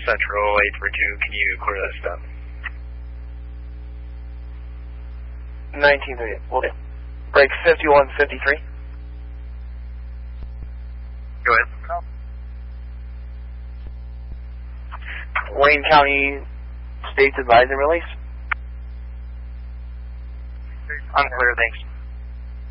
Central 842, can you clear that step? 1938, will do. Break 5153. Go ahead. Wayne County States Advise and Release. Unclear, thanks.